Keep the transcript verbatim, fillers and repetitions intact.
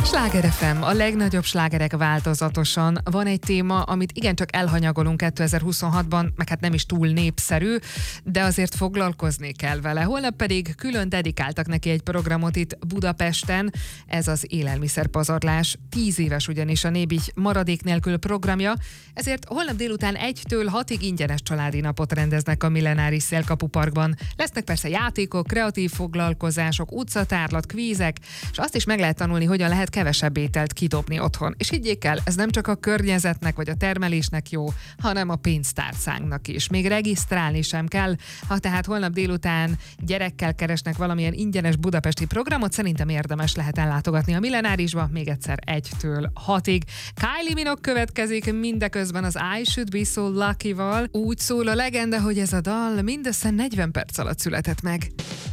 Sláger ef em, a legnagyobb slágerek változatosan. Van egy téma, amit igencsak elhanyagolunk kétezer-huszonhatban, meg hát nem is túl népszerű, de azért foglalkozni kell vele. Holnap pedig külön dedikáltak neki egy programot itt Budapesten, ez az élelmiszerpazarlás. Tíz éves ugyanis a Nébigy maradék nélkül programja, ezért holnap délután egytől hatig ingyenes családi napot rendeznek a Millenáris Szélkapu Parkban. Lesznek persze játékok, kreatív foglalkozások, utcatárlat, kvízek, és azt is meg lehet tanulni, hogyan lehet kevesebb ételt kidobni otthon. És higgyék el, ez nem csak a környezetnek vagy a termelésnek jó, hanem a pénztárcánknak is. Még regisztrálni sem kell. Ha tehát holnap délután gyerekkel keresnek valamilyen ingyenes budapesti programot, szerintem érdemes lehet ellátogatni a Millenárisba, még egyszer egytől hatig. Kylie Minogue következik, mindeközben az I Should Be So Lucky-val. Úgy szól a legenda, hogy ez a dal mindössze negyven perc alatt született meg.